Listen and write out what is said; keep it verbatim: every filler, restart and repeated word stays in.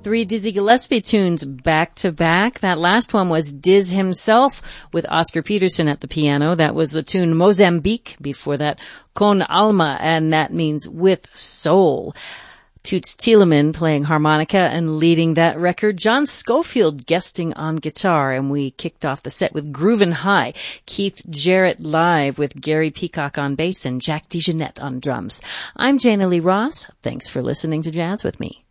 Three Dizzy Gillespie tunes back to back. That last one was Diz himself with Oscar Peterson at the piano. That was the tune Mozambique. Before that, Con Alma, and that means with soul. Toots Thielemann playing harmonica and leading that record. John Scofield guesting on guitar, and we kicked off the set with Groovin' High. Keith Jarrett live with Gary Peacock on bass and Jack DeJohnette on drums. I'm Jana Lee Ross. Thanks for listening to Jazz with Me.